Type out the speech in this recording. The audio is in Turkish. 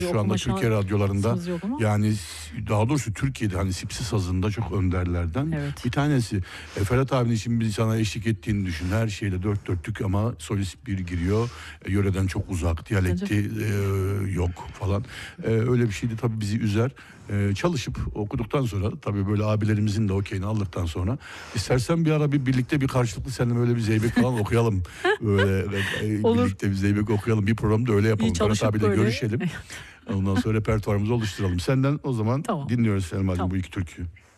Şu anda Türkiye radyolarında, yok ama. yani daha doğrusu Türkiye'de hani Sipsi sazında çok önderlerden Evet. bir tanesi. Ferhat abinin şimdi sana eşlik ettiğini düşün. Her şeyle dört dörtlük ama solist bir giriyor. Yöreden çok uzak, diyalekti yok falan. Öyle bir şeydi, tabii bizi üzer. Çalışıp okuduktan sonra, tabii böyle abilerimizin de okeyini aldıktan sonra, istersen bir ara birlikte bir karşılıklı seninle böyle bir zeybek falan okuyalım. Böyle Olur. birlikte bir zeybek okuyalım. Bir programda öyle yapalım. İyi Ferhat çalışıp abiyle böyle. görüşelim. Ondan sonra repertuarımızı oluşturalım. Senden o zaman Tamam. dinliyoruz Selma'cığım Tamam. bu iki türküyü.